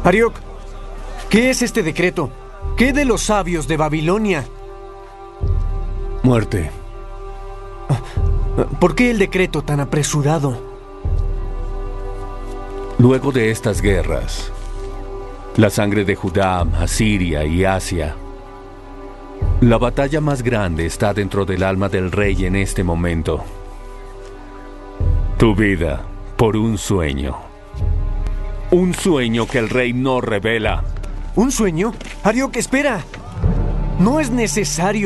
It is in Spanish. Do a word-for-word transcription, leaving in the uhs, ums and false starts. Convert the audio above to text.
Ariok, ¿qué es este decreto? ¿Qué de los sabios de Babilonia? Muerte. ¿Por qué el decreto tan apresurado? Luego de estas guerras, la sangre de Judá, Asiria y Asia, la batalla más grande está dentro del alma del rey en este momento. Tu vida por un sueño. Un sueño que el rey no revela. ¿Un sueño? Ariok, espera. No es necesario